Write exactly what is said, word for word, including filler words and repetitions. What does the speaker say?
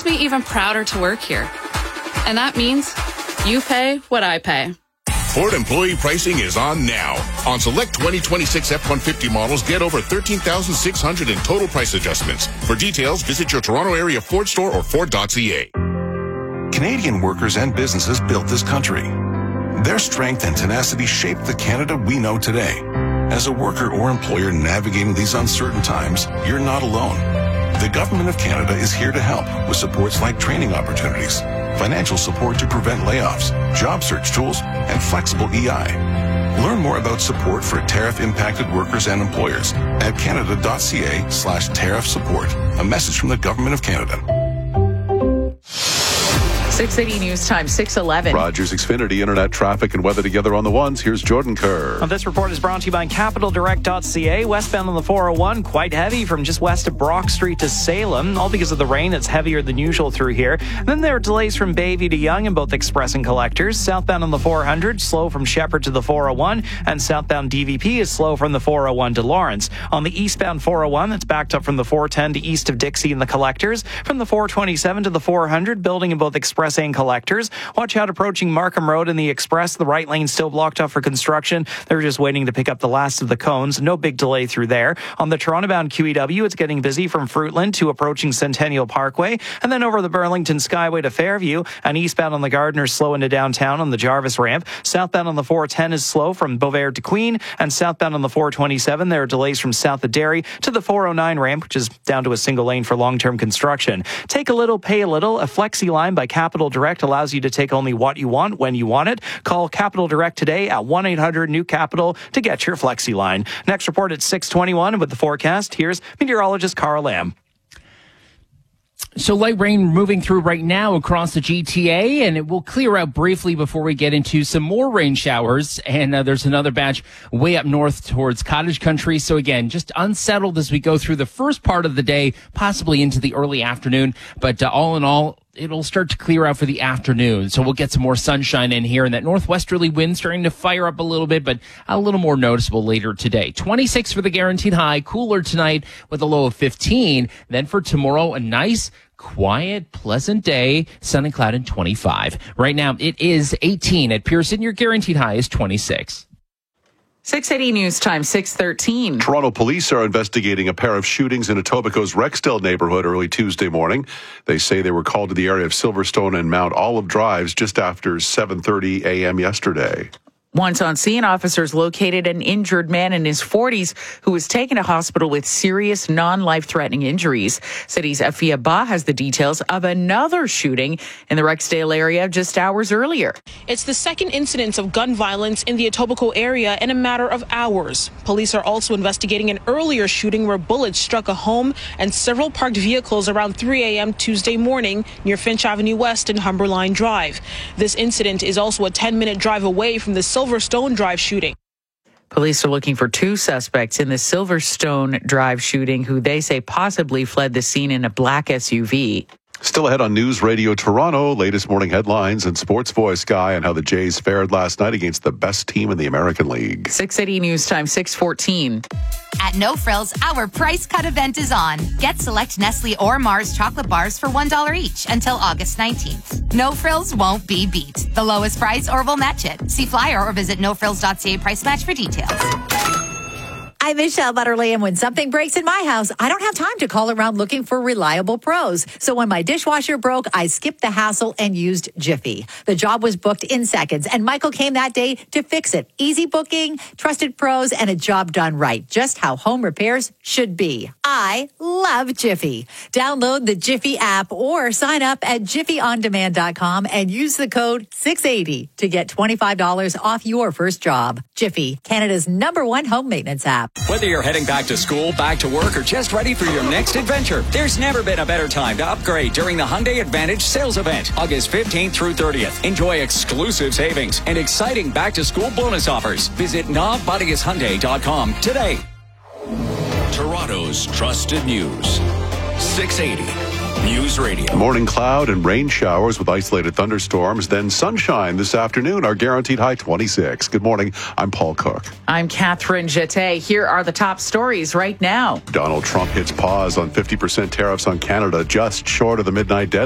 me even prouder to work here. And that means you pay what I pay. Ford employee pricing is on now. On select twenty twenty-six F one fifty models, get over thirteen thousand six hundred dollars in total price adjustments. For details, visit your Toronto area Ford store or Ford dot C A. Canadian workers and businesses built this country. Their strength and tenacity shaped the Canada we know today. As a worker or employer navigating these uncertain times, you're not alone. The Government of Canada is here to help with supports like training opportunities, financial support to prevent layoffs, job search tools, and flexible E I. Learn more about support for tariff-impacted workers and employers at canada.ca slash tariff support. A message from the Government of Canada. six eighty News Time, six eleven. Rogers Xfinity Internet traffic and weather together on the ones. Here's Jordan Kerr. Well, this report is brought to you by capital direct dot c a. Westbound on the four oh one, quite heavy from just west of Brock Street to Salem. All because of the rain. It's heavier than usual through here. And then there are delays from Bayview to Yonge in both express and collectors. Southbound on the four hundred, slow from Shepherd to the four oh one. And southbound D V P is slow from the four oh one to Lawrence. On the eastbound four oh one, it's backed up from the four ten to east of Dixie in the collectors. From the four twenty-seven to the four hundred, building in both express and collectors. Watch out approaching Markham Road in the Express. The right lane still blocked off for construction. They're just waiting to pick up the last of the cones. No big delay through there. On the Toronto-bound Q E W, it's getting busy from Fruitland to approaching Centennial Parkway, and then over the Burlington Skyway to Fairview. And eastbound on the Gardiner slow into downtown on the Jarvis ramp. Southbound on the four ten is slow from Beauvais to Queen, and southbound on the four twenty-seven, there are delays from south of Derry to the four oh nine ramp, which is down to a single lane for long-term construction. Take a little, pay a little. A Flexi line by Capital Direct allows you to take only what you want when you want it. Call Capital Direct today at one eight hundred new capital to get your Flexi line. Next report at six twenty-one with the forecast. Here's meteorologist Carl Lamb. So light rain moving through right now across the G T A, and it will clear out briefly before we get into some more rain showers. And uh, there's another batch way up north towards Cottage Country. So again, just unsettled as we go through the first part of the day, possibly into the early afternoon. But uh, all in all, it'll start to clear out for the afternoon. So we'll get some more sunshine in here, and that northwesterly wind starting to fire up a little bit, but a little more noticeable later today. twenty-six for the guaranteed high, cooler tonight with a low of fifteen. Then for tomorrow, a nice, quiet, pleasant day, sun and cloud and twenty-five. Right now, it is eighteen at Pearson. Your guaranteed high is twenty-six. six eighty News Time, six thirteen. Toronto police are investigating a pair of shootings in Etobicoke's Rexdale neighborhood early Tuesday morning. They say they were called to the area of Silverstone and Mount Olive Drives just after seven thirty a.m. yesterday. Once on scene, officers located an injured man in his forties who was taken to hospital with serious non-life-threatening injuries. City's Afia Ba has the details of another shooting in the Rexdale area just hours earlier. It's the second incidence of gun violence in the Etobicoke area in a matter of hours. Police are also investigating an earlier shooting where bullets struck a home and several parked vehicles around three a.m. Tuesday morning near Finch Avenue West and Humberline Drive. This incident is also a ten-minute drive away from the Silverstone Drive shooting. Police are looking for two suspects in the Silverstone Drive shooting who they say possibly fled the scene in a black S U V. Still ahead on News Radio Toronto, latest morning headlines and Sports Voice Guy and how the Jays fared last night against the best team in the American League. six eighty News Time, six fourteen. At No Frills, our price cut event is on. Get select Nestle or Mars chocolate bars for one dollar each until August nineteenth. No Frills won't be beat. The lowest price or we'll match it. See flyer or visit no frills dot c a price match for details. I'm Michelle Butterly, and when something breaks in my house, I don't have time to call around looking for reliable pros. So when my dishwasher broke, I skipped the hassle and used Jiffy. The job was booked in seconds, and Michael came that day to fix it. Easy booking, trusted pros, and a job done right. Just how home repairs should be. I love Jiffy. Download the Jiffy app or sign up at jiffy on demand dot com and use the code six eighty to get twenty-five dollars off your first job. Jiffy, Canada's number one home maintenance app. Whether you're heading back to school, back to work, or just ready for your next adventure, there's never been a better time to upgrade during the Hyundai Advantage sales event, August fifteenth through thirtieth. Enjoy exclusive savings and exciting back-to-school bonus offers. Visit nav bodies hyundai dot com today. Toronto's trusted news. six eighty News Radio. Morning cloud and rain showers with isolated thunderstorms, then sunshine this afternoon. Our guaranteed high twenty-six. Good morning. I'm Paul Cook. I'm Catherine Jeté. Here are the top stories right now. Donald Trump hits pause on fifty percent tariffs on Canada just short of the midnight deadline.